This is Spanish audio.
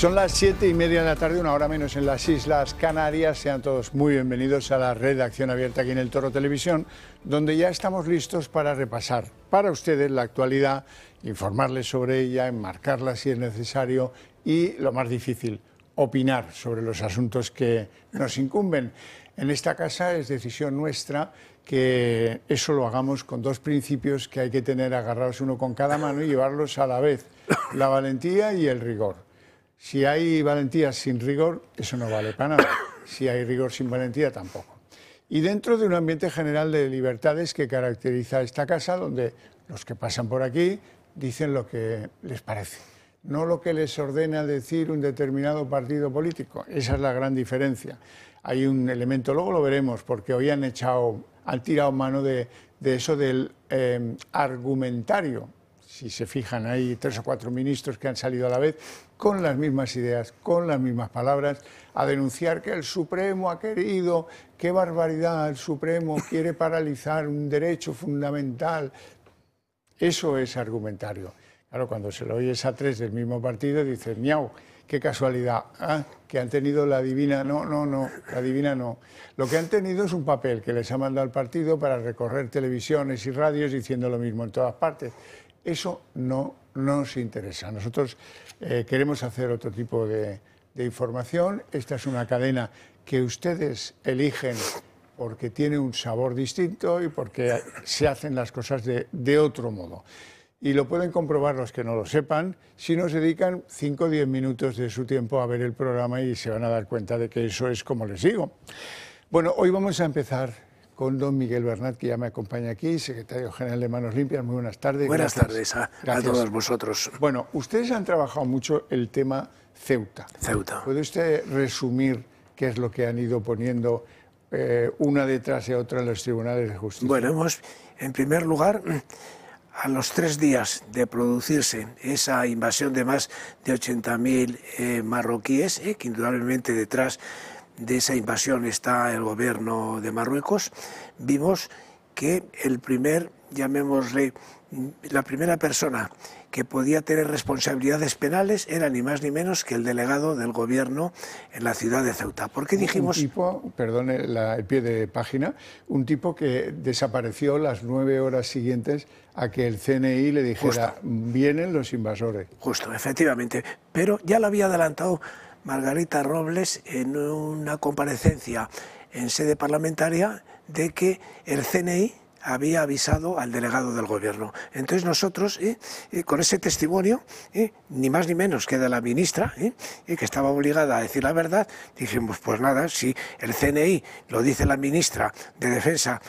Son las 7:30 de la tarde, una hora menos en las Islas Canarias. Sean todos muy bienvenidos a la red de Acción Abierta aquí en El Toro Televisión, donde ya estamos listos para repasar para ustedes la actualidad, informarles sobre ella, enmarcarla si es necesario y, lo más difícil, opinar sobre los asuntos que nos incumben. En esta casa es decisión nuestra que eso lo hagamos con dos principios que hay que tener agarrados uno con cada mano y llevarlos a la vez, la valentía y el rigor. Si hay valentía sin rigor, eso no vale para nada. Si hay rigor sin valentía, tampoco. Y dentro de un ambiente general de libertades que caracteriza a esta casa, donde los que pasan por aquí dicen lo que les parece, no lo que les ordena decir un determinado partido político. Esa es la gran diferencia. Hay un elemento, luego lo veremos, porque hoy han tirado mano de eso del argumentario. Si se fijan, hay 3 o 4 ministros que han salido a la vez con las mismas ideas, con las mismas palabras, a denunciar que el Supremo ha querido, qué barbaridad, el Supremo quiere paralizar un derecho fundamental. Eso es argumentario. Claro, cuando se lo oyes a 3 del mismo partido, dices, miau, qué casualidad, que han tenido la divina... No, la divina no. Lo que han tenido es un papel que les ha mandado el partido para recorrer televisiones y radios diciendo lo mismo en todas partes. Eso no nos interesa. Nosotros queremos hacer otro tipo de información. Esta es una cadena que ustedes eligen porque tiene un sabor distinto y porque se hacen las cosas de otro modo. Y lo pueden comprobar los que no lo sepan si nos dedican 5 o 10 minutos de su tiempo a ver el programa y se van a dar cuenta de que eso es como les digo. Bueno, hoy vamos a empezar con don Miguel Bernat, que ya me acompaña aquí, secretario general de Manos Limpias. Muy buenas tardes. Buenas tardes a todos vosotros. Bueno, ustedes han trabajado mucho el tema Ceuta. ¿Puede usted resumir qué es lo que han ido poniendo una detrás de otra en los tribunales de justicia? Bueno, hemos, en primer lugar, a los 3 días de producirse esa invasión de más de 80.000 marroquíes, que indudablemente detrás de esa invasión está el gobierno de Marruecos, vimos que la primera persona que podía tener responsabilidades penales era ni más ni menos que el delegado del gobierno en la ciudad de Ceuta. ¿Por qué dijimos? Un tipo, perdone el pie de página, un tipo que desapareció las 9 horas siguientes a que el CNI le dijera, vienen los invasores. Justo, efectivamente, pero ya lo había adelantado Margarita Robles en una comparecencia en sede parlamentaria de que el CNI había avisado al delegado del gobierno. Entonces nosotros, con ese testimonio, ni más ni menos que de la ministra, que estaba obligada a decir la verdad, dijimos, pues nada, si el CNI lo dice la ministra de Defensa